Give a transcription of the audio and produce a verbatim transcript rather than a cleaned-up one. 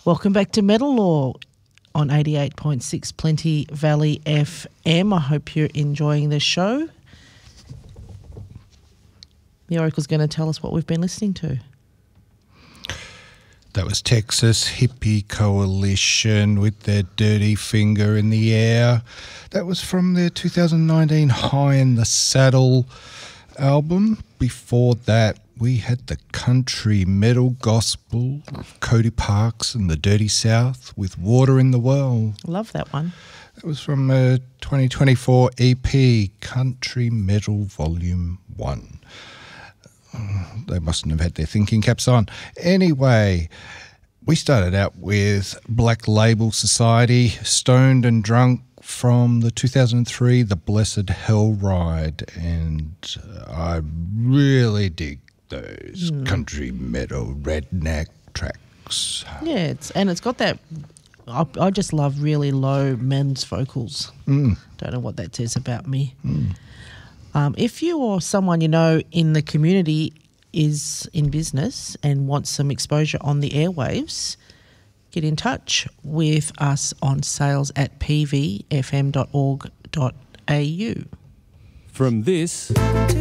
Welcome back to Metal Law on eighty-eight point six Plenty Valley F M. I hope you're enjoying the show. The Oracle's going to tell us what we've been listening to. That was Texas Hippie Coalition with their Dirty Finger in the Air. That was from their two thousand nineteen High in the Saddle album. Before that, we had the country metal gospel of Cody Parks and the Dirty South with Water in the Well. Love that one. That was from a twenty twenty-four E P, Country Metal Volume one. They mustn't have had their thinking caps on. Anyway, we started out with Black Label Society, Stoned and Drunk, from the two thousand three The Blessed Hell Ride, and I really dig those mm. country metal redneck tracks. Yeah, it's, and it's got that, I, I just love really low men's vocals. Mm. Don't know what that says about me. Mm. Um, if you or someone you know in the community is in business and wants some exposure on the airwaves, get in touch with us on sales at p v f m dot org dot a u. From this